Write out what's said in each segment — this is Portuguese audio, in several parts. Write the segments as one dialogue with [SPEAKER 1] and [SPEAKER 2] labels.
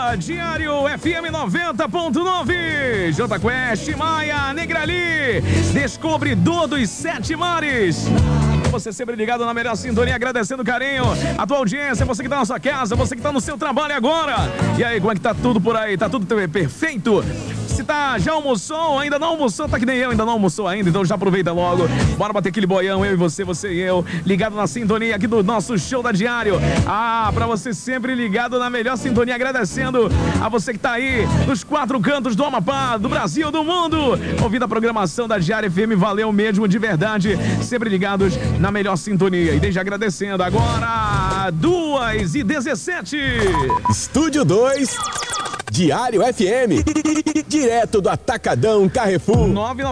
[SPEAKER 1] Diário FM 90.9, J Quest, Maia, Negrali, Descobridor dos Sete Mares. Você sempre ligado na melhor sintonia, agradecendo o carinho, a tua audiência, você que tá na sua casa, você que tá no seu trabalho agora. E aí, como é que tá tudo por aí? Tá tudo perfeito? Se já almoçou, ainda não almoçou, tá que nem eu, ainda não almoçou ainda, então já aproveita logo. Bora bater aquele boião, eu e você e eu, ligado na sintonia aqui do nosso show da Diário. Pra você sempre ligado na melhor sintonia, agradecendo a você que tá aí nos quatro cantos do Amapá, do Brasil, do mundo, ouvindo a programação da Diário FM, valeu mesmo, de verdade, sempre ligados na melhor sintonia. E desde agradecendo agora, 2h17.
[SPEAKER 2] Estúdio 2, Diário FM, direto do Atacadão Carrefour.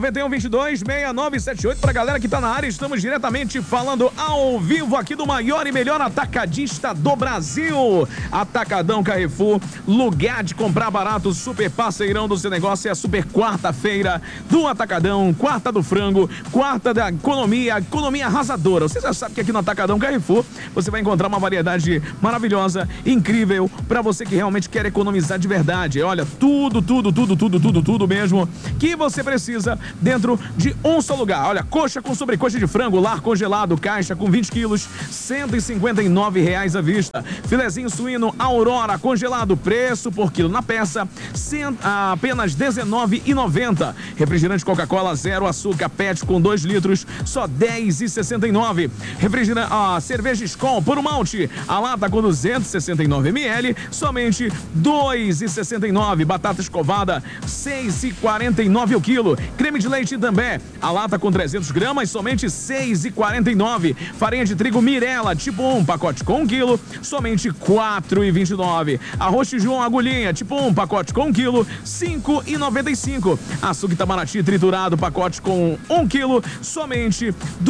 [SPEAKER 1] 991-22-6978 pra galera que tá na área, estamos diretamente falando ao vivo aqui do maior e melhor atacadista do Brasil, Atacadão Carrefour, lugar de comprar barato, super parceirão do seu negócio. É a super quarta-feira do Atacadão, quarta do frango, quarta da economia arrasadora. Você já sabe que aqui no Atacadão Carrefour você vai encontrar uma variedade maravilhosa, incrível, pra você que realmente quer economizar de verdade. Olha, tudo mesmo que você precisa dentro de um só lugar. Olha, coxa com sobrecoxa de frango, lar congelado, caixa com 20 quilos, R$159 à vista. Filezinho suíno Aurora congelado, preço por quilo na peça, apenas R$19,90. Refrigerante Coca-Cola zero açúcar PET com 2 litros, só R$10,69. Cerveja Skol por um malte, a lata com 269 ml, somente R$2,69. Batata escovada, R$6,49 o quilo. Creme de leite também, a lata com 300 gramas, somente R$6,49. Farinha de trigo Mirela, tipo 1, pacote com 1 quilo, somente R$4,29. Arroz João agulhinha, tipo 1, pacote com 1 quilo, R$5,95. Açúcar Itamaraty triturado, pacote com 1 quilo, somente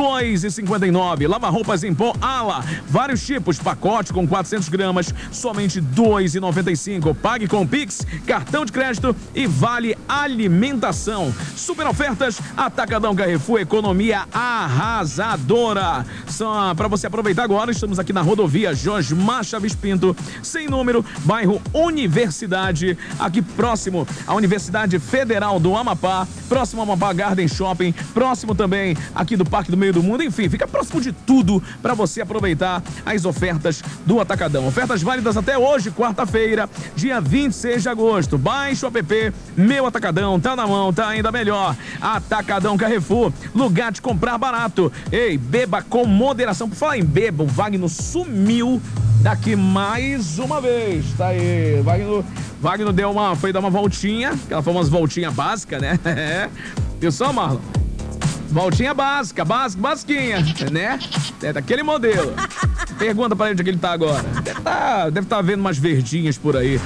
[SPEAKER 1] R$2,59. Lava-roupas em pó Ala, vários tipos, pacote com 400 gramas, somente R$2,95. Pague com Pix, cartão de crédito e vale alimentação. Super ofertas, Atacadão Carrefour, economia arrasadora. Só para você aproveitar agora, estamos aqui na rodovia Josmar Chaves Pinto, sem número, bairro Universidade, aqui próximo à Universidade Federal do Amapá, próximo ao Amapá Garden Shopping, próximo também aqui do Parque do Meio do Mundo, enfim, fica próximo de tudo para você aproveitar as ofertas do Atacadão. Ofertas válidas até hoje, quarta-feira, dia 26 de agosto. Baixe o app Meu Atacadão, tá na mão, tá ainda melhor. Atacadão Carrefour, lugar de comprar barato. Ei, beba com moderação. Por falar em beba, o Wagner sumiu daqui mais uma vez. Tá aí, Wagner foi dar uma voltinha, aquela famosa voltinha básica, né? Viu só, Marlon? Voltinha basiquinha, né? É daquele modelo. Pergunta pra ele onde é que ele tá agora. Deve tá vendo umas verdinhas por aí.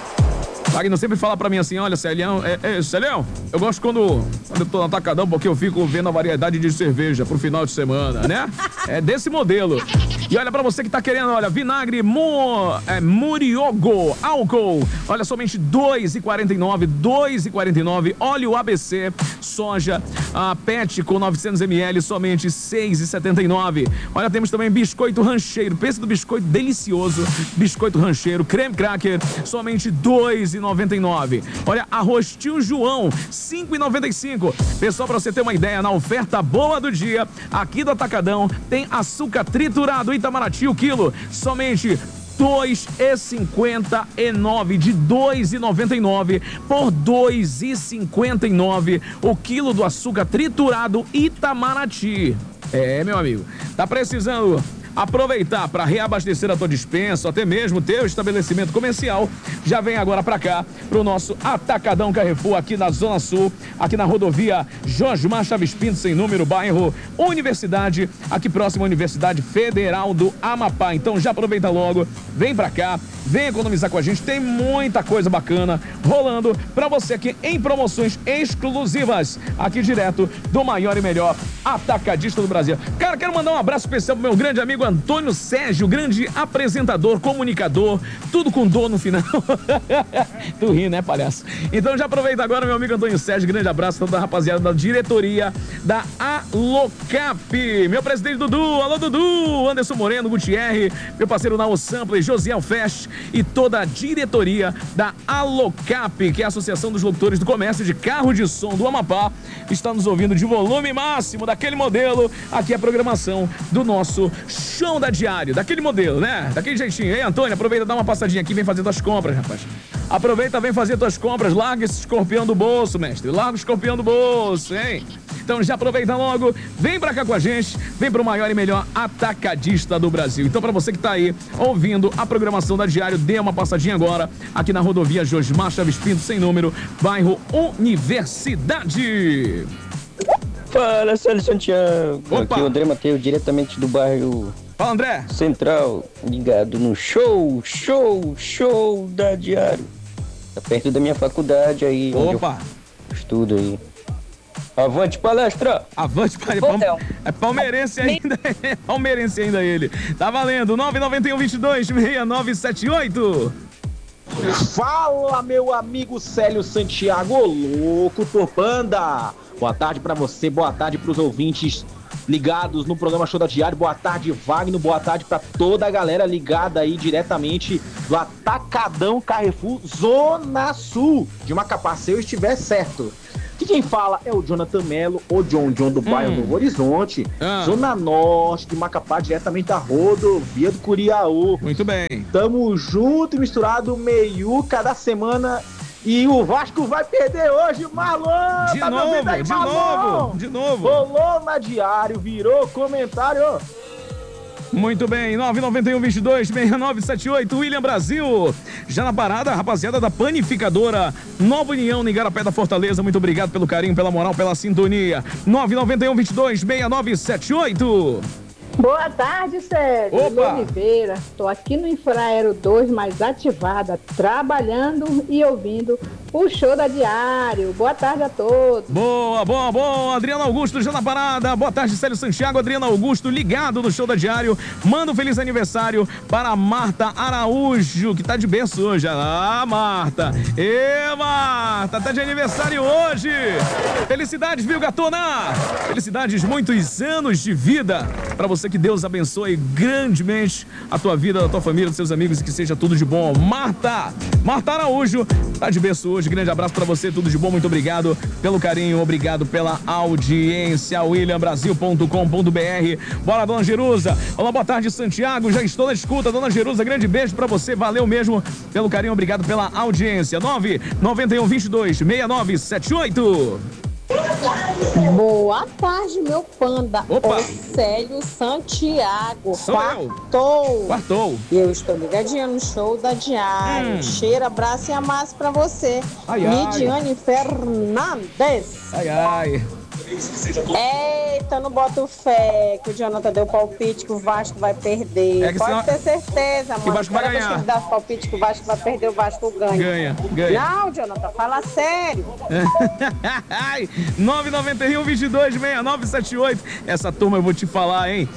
[SPEAKER 1] Wagner sempre fala pra mim assim, olha, Celião, Celião, eu gosto quando eu tô no Atacadão, porque eu fico vendo a variedade de cerveja pro final de semana, né? É desse modelo. E olha, pra você que tá querendo, olha, vinagre Muriogo, álcool, olha, somente R$2,49, óleo ABC, soja, PET com 900 ml, somente R$6,79. Olha, temos também biscoito rancheiro, pensa do biscoito delicioso, biscoito rancheiro, creme cracker, somente R$2,99. Olha, arroz Tio João, R$5,95. Pessoal, pra você ter uma ideia, na oferta boa do dia, aqui do Atacadão, tem açúcar triturado Itamaraty, o quilo, somente R$2,59, de R$2,99 por R$2,59 o quilo do açúcar triturado Itamaraty. É, meu amigo, tá precisando aproveitar para reabastecer a tua despensa, até mesmo teu estabelecimento comercial, já vem agora para cá, pro nosso Atacadão Carrefour, aqui na Zona Sul, aqui na rodovia Josmar Chaves Pinto, sem número, bairro Universidade, aqui próximo à Universidade Federal do Amapá. Então já aproveita logo, vem para cá, vem economizar com a gente, tem muita coisa bacana rolando para você aqui em promoções exclusivas, aqui direto do maior e melhor atacadista do Brasil. Cara, quero mandar um abraço especial pro meu grande amigo Antônio Sérgio, grande apresentador, comunicador, tudo com dor no final. Tu ri, né, palhaço? Então já aproveita agora, meu amigo Antônio Sérgio, grande abraço a toda a rapaziada da diretoria da Alocap. Meu presidente Dudu, alô Dudu, Anderson Moreno, Gutierre, meu parceiro Nao Sample, Josiel Fest e toda a diretoria da Alocap, que é a Associação dos Locutores do Comércio de Carro de Som do Amapá, está nos ouvindo de volume máximo, daquele modelo. Aqui é a programação do nosso show da Diário, daquele modelo, né? Daquele jeitinho. Ei, Antônio, aproveita, dá uma passadinha aqui, vem fazer tuas compras, rapaz. Aproveita, vem fazer tuas compras, larga esse escorpião do bolso, mestre, larga o escorpião do bolso, hein? Então já aproveita logo, vem pra cá com a gente, vem pro maior e melhor atacadista do Brasil. Então pra você que tá aí ouvindo a programação da Diário, dê uma passadinha agora aqui na rodovia Josmar Chaves Pinto, sem número, bairro Universidade.
[SPEAKER 3] Fala, Célio Santiago.
[SPEAKER 1] Opa.
[SPEAKER 3] Aqui é o André Mateus, diretamente do bairro
[SPEAKER 1] Fala, André.
[SPEAKER 3] Central, ligado no show da Diário. Tá perto da minha faculdade aí, onde
[SPEAKER 1] Opa.
[SPEAKER 3] eu estudo aí. Avante palestra!
[SPEAKER 1] Avante, é palmeirense ainda, é palmeirense ainda ele. Tá valendo, 991-22-6978.
[SPEAKER 4] Fala, meu amigo Célio Santiago, louco Topanda. Boa tarde pra você, boa tarde pros ouvintes ligados no programa Show da Diário. Boa tarde, Wagner, boa tarde pra toda a galera ligada aí diretamente do Atacadão Carrefour Zona Sul de Macapá, se eu estiver certo. Que quem fala é o Jonathan Melo, o John do bairro Novo Horizonte, Zona Norte de Macapá, diretamente da rodovia do Curiaú.
[SPEAKER 1] Muito bem.
[SPEAKER 4] Tamo junto e misturado, meiuca da semana. E o Vasco vai perder hoje, Marlon!
[SPEAKER 1] De novo,
[SPEAKER 4] aí,
[SPEAKER 1] de
[SPEAKER 4] Marlon?
[SPEAKER 1] novo, de novo.
[SPEAKER 4] Rolou na Diário, virou comentário.
[SPEAKER 1] Muito bem, 991-22-6978, William Brasil. Já na parada, rapaziada da Panificadora Nova União, no Igarapé da Fortaleza. Muito obrigado pelo carinho, pela moral, pela sintonia. 991-22-6978.
[SPEAKER 5] Boa tarde, Sérgio.
[SPEAKER 1] Opa.
[SPEAKER 5] Oliveira. Estou aqui no Infraero 2, mais ativada, trabalhando e ouvindo o show da Diário. Boa tarde a todos.
[SPEAKER 1] Boa. Adriano Augusto já na parada. Boa tarde, Célio Santiago. Adriano Augusto ligado no show da Diário. Manda um feliz aniversário para Marta Araújo, que tá de berço hoje. Ah, Marta. Ê, Marta, tá de aniversário hoje. Felicidades, viu, gatona? Felicidades, muitos anos de vida para você, que Deus abençoe grandemente a tua vida, a tua família, dos seus amigos e que seja tudo de bom. Marta Araújo, tá de berço hoje. Grande abraço pra você, tudo de bom. Muito obrigado pelo carinho, obrigado pela audiência. williambrasil.com.br. Bora, dona Jerusa. Olá, boa tarde, Santiago. Já estou na escuta, dona Jerusa. Grande beijo pra você. Valeu mesmo pelo carinho, obrigado pela audiência. 991-22-6978.
[SPEAKER 6] Boa tarde, meu panda.
[SPEAKER 1] Opa.
[SPEAKER 6] O Célio Santiago.
[SPEAKER 1] Quartou.
[SPEAKER 6] E eu estou ligadinha no show da Diário. Cheiro, abraço e amasso pra você.
[SPEAKER 1] Ai.
[SPEAKER 6] Lidiane Fernandes.
[SPEAKER 1] Ai.
[SPEAKER 6] Eita, não boto fé que o Jonathan deu palpite que o Vasco vai perder.
[SPEAKER 1] É que
[SPEAKER 6] Pode
[SPEAKER 1] senão-
[SPEAKER 6] ter certeza, mano.
[SPEAKER 1] que o Vasco vai
[SPEAKER 6] Toda vez
[SPEAKER 1] ganhar.
[SPEAKER 6] que ele dá palpite que o Vasco vai perder, o Vasco ganha.
[SPEAKER 1] Ganha.
[SPEAKER 6] Não, Jonathan, fala sério.
[SPEAKER 1] 991-22-6978. Essa turma eu vou te falar, hein?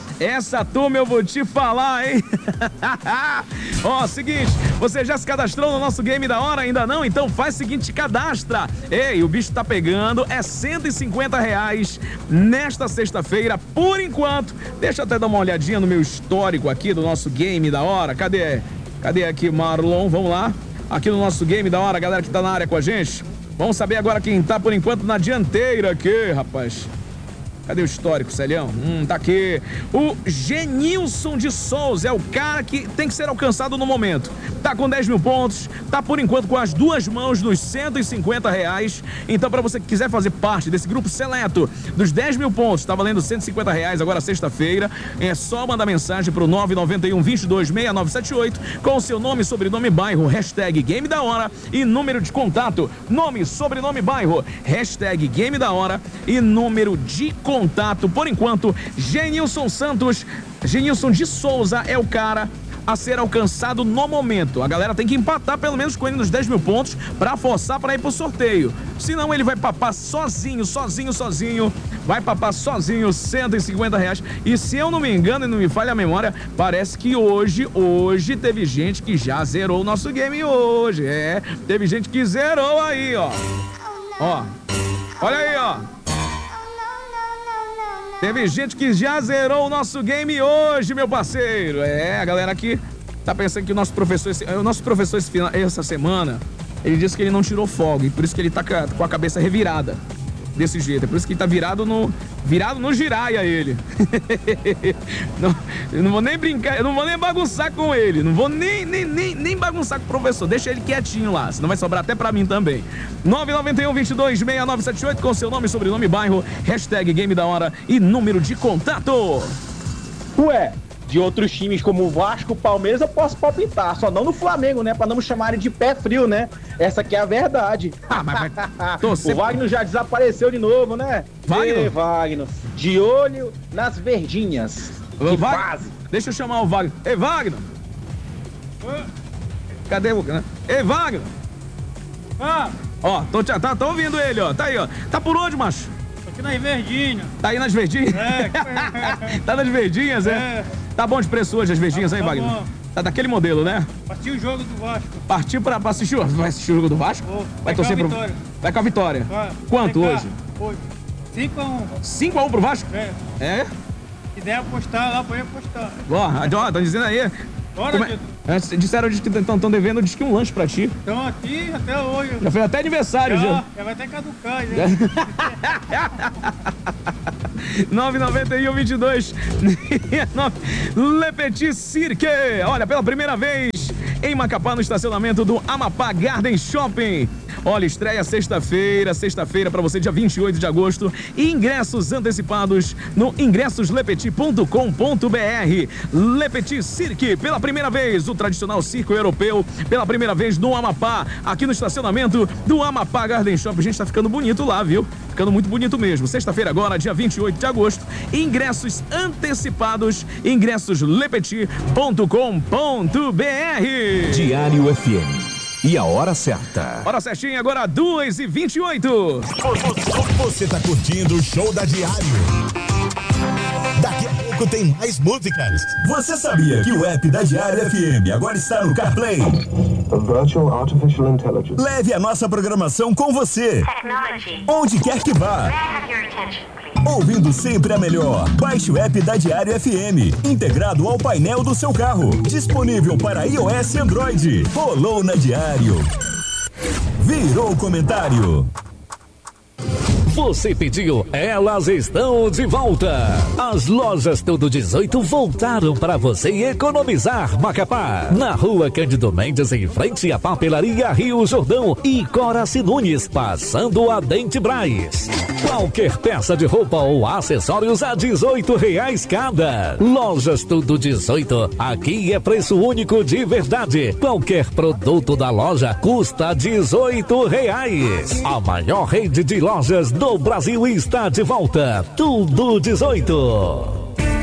[SPEAKER 1] Ó, seguinte, você já se cadastrou no nosso game da hora? Ainda não? Então faz o seguinte, cadastra. Ei, o bicho tá pegando, é R$150 nesta sexta-feira, por enquanto. Deixa eu até dar uma olhadinha no meu histórico aqui do nosso game da hora. Cadê aqui, Marlon? Vamos lá. Aqui no nosso game da hora, galera que tá na área com a gente. Vamos saber agora quem tá por enquanto na dianteira aqui, rapaz. Cadê o histórico, Celião? Tá aqui. O Genilson de Souza é o cara que tem que ser alcançado no momento. Tá com 10 mil pontos, tá por enquanto com as duas mãos nos R$150. Então, para você que quiser fazer parte desse grupo seleto dos 10 mil pontos, tá valendo R$150 agora sexta-feira. É só mandar mensagem pro 991-22-6978 com o seu nome, sobrenome, bairro, hashtag Game da Hora e número de contato. Nome, sobrenome, bairro, hashtag Game da Hora e número de contato. Por enquanto, Genilson de Souza é o cara a ser alcançado no momento. A galera tem que empatar pelo menos com ele nos 10 mil pontos pra forçar pra ir pro sorteio. Senão ele vai papar sozinho vai papar sozinho R$150. E se eu não me engano e não me falha a memória, parece que hoje teve gente que já zerou o nosso game hoje. Teve gente que zerou aí, ó. Ó, olha aí, ó. Teve gente que já zerou o nosso game hoje, meu parceiro. A galera aqui tá pensando que o nosso professor essa semana, ele disse que ele não tirou folga, e por isso que ele tá com a cabeça revirada. Desse jeito, é por isso que ele tá virado no giraia ele. Eu não vou nem brincar, eu não vou nem bagunçar com ele, não vou nem bagunçar com o professor, deixa ele quietinho lá, senão vai sobrar até pra mim também. 991-22-6978 com seu nome, sobrenome, bairro, hashtag Game da Hora e número de contato.
[SPEAKER 4] Ué, de outros times como o Vasco, Palmeiras, eu posso palpitar, só não no Flamengo, né? Pra não me chamarem de pé frio, né? Essa aqui é a verdade. O Wagner já desapareceu de novo, né?
[SPEAKER 1] Wagner?
[SPEAKER 4] Wagner, de olho nas verdinhas. Que fase.
[SPEAKER 1] Deixa eu chamar o Wagner. Ei, Wagner! Cadê o... Ei, Wagner! Ó, tô ouvindo ele, ó. Tá aí, ó. Tá por onde, macho?
[SPEAKER 7] Aqui nas verdinhas.
[SPEAKER 1] Tá aí nas verdinhas? Tá nas verdinhas, Tá bom de preço hoje as verdinhas, hein, Wagner? Bom. Tá daquele modelo, né?
[SPEAKER 7] Partiu o jogo do Vasco.
[SPEAKER 1] Partiu pra assistir? Vai assistir o jogo do Vasco? Vai torcer pro...
[SPEAKER 7] Vitória.
[SPEAKER 1] Vai com a vitória. Quanto hoje?
[SPEAKER 7] 5-1.
[SPEAKER 1] 5-1 pro Vasco?
[SPEAKER 7] Se quiser apostar lá, pode apostar.
[SPEAKER 1] Ó, tão dizendo aí.
[SPEAKER 7] Bora,
[SPEAKER 1] disseram que estão devendo diz que um lanche pra ti.
[SPEAKER 7] Estão aqui até hoje.
[SPEAKER 1] Já fez até aniversário, já.
[SPEAKER 7] Já vai até caducar, já.
[SPEAKER 1] 991-22 Le Petit Cirque. Olha, pela primeira vez em Macapá, no estacionamento do Amapá Garden Shopping. Olha, estreia sexta-feira para você, dia 28 de agosto. Ingressos antecipados no ingressoslepetit.com.br. Le Petit Cirque, pela primeira vez, o tradicional circo europeu, pela primeira vez no Amapá, aqui no estacionamento do Amapá Garden Shopping. Gente, tá ficando bonito lá, viu? Ficando muito bonito mesmo. Sexta-feira agora, dia 28 de agosto. Ingressos antecipados, ingressoslepetit.com.br.
[SPEAKER 2] Diário FM. E a hora certa.
[SPEAKER 1] Hora certinha, agora 2h28.
[SPEAKER 8] Você tá curtindo o show da Diário? Daqui a pouco tem mais músicas. Você sabia que o app da Diário FM agora está no CarPlay?
[SPEAKER 9] Virtual Artificial Intelligence.
[SPEAKER 8] Leve a nossa programação com você.
[SPEAKER 10] Technology.
[SPEAKER 8] Onde quer que vá.
[SPEAKER 10] May I have your attention, please?
[SPEAKER 8] Ouvindo sempre a melhor. Baixe o app da Diário FM, integrado ao painel do seu carro. Disponível para iOS e Android. Rolou na Diário. Virou comentário.
[SPEAKER 11] Você pediu, elas estão de volta. As lojas Tudo 18 voltaram para você economizar, Macapá. Na rua Cândido Mendes, em frente à papelaria Rio Jordão e Coraci Nunes, passando a Dente Braz. Qualquer peça de roupa ou acessórios a R$18 cada. Lojas Tudo 18, aqui é preço único de verdade. Qualquer produto da loja custa R$18. A maior rede de lojas do Brasil está de volta. Tudo 18.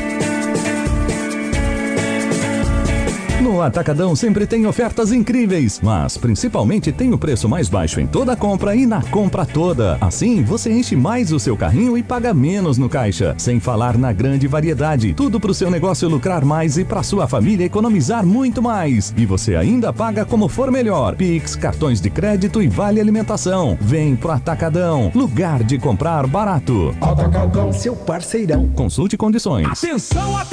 [SPEAKER 12] No Atacadão sempre tem ofertas incríveis, mas principalmente tem o preço mais baixo em toda a compra e na compra toda. Assim, você enche mais o seu carrinho e paga menos no caixa. Sem falar na grande variedade. Tudo para o seu negócio lucrar mais e para sua família economizar muito mais. E você ainda paga como for melhor. Pix, cartões de crédito e vale alimentação. Vem pro Atacadão, lugar de comprar barato.
[SPEAKER 2] Atacadão, seu parceirão.
[SPEAKER 12] Consulte condições.
[SPEAKER 1] Atenção,